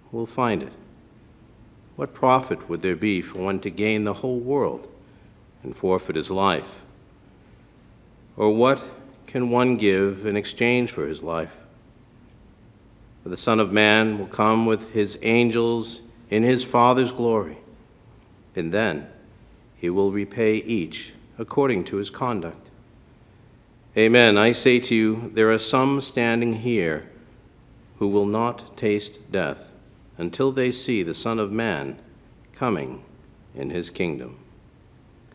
will find it. What profit would there be for one to gain the whole world and forfeit his life? Or what can one give in exchange for his life? For the Son of Man will come with his angels in his Father's glory, and then he will repay each according to his conduct. Amen, I say to you, there are some standing here who will not taste death until they see the Son of Man coming in his kingdom.